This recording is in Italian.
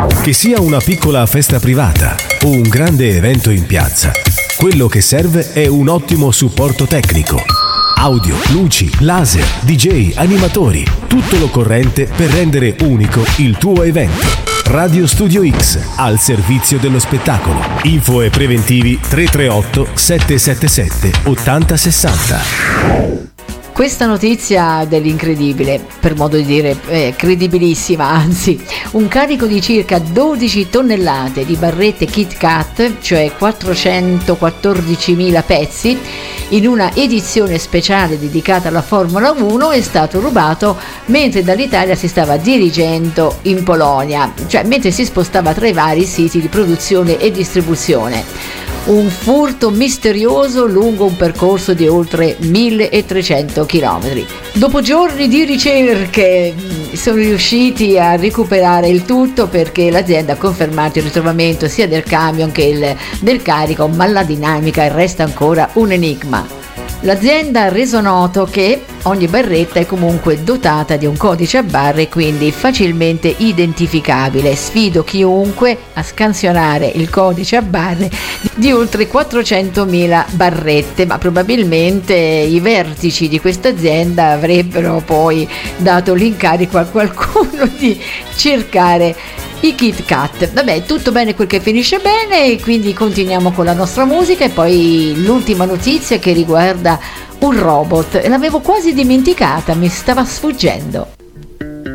Che sia una piccola festa privata o un grande evento in piazza, quello che serve è un ottimo supporto tecnico. Audio, luci, laser, DJ, animatori, tutto l'occorrente per rendere unico il tuo evento. Radio Studio X, al servizio dello spettacolo. Info e preventivi 338 777 8060. Questa notizia dell'incredibile, per modo di dire credibilissima, anzi, un carico di circa 12 tonnellate di barrette Kit Kat, cioè 414.000 pezzi, in una edizione speciale dedicata alla Formula 1 è stato rubato mentre dall'Italia si stava dirigendo in Polonia, cioè mentre si spostava tra i vari siti di produzione e distribuzione. Un furto misterioso lungo un percorso di oltre 1.300 chilometri. Dopo giorni di ricerche sono riusciti a recuperare il tutto, perché l'azienda ha confermato il ritrovamento sia del camion che del carico, ma la dinamica resta ancora un enigma. L'azienda ha reso noto che ogni barretta è comunque dotata di un codice a barre, quindi facilmente identificabile. Sfido chiunque a scansionare il codice a barre di oltre 400.000 barrette, ma probabilmente i vertici di questa azienda avrebbero poi dato l'incarico a qualcuno di cercare i Kit Kat. Vabbè, tutto bene quel che finisce bene, e quindi continuiamo con la nostra musica. E poi l'ultima notizia che riguarda un robot, l'avevo quasi dimenticata, mi stava sfuggendo.